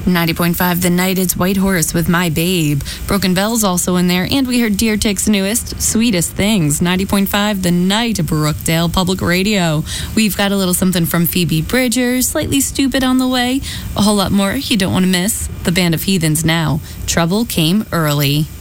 90.5 The Night, it's White Horse with My Babe. Broken Bell's also in there. And we heard Deer Tick's newest, Sweetest Things. 90.5 The Night, Brookdale Public Radio. We've got a little something from Phoebe Bridgers, Slightly Stupid on the way. A whole lot more you don't want to miss. The Band of Heathens now. Trouble Came Early.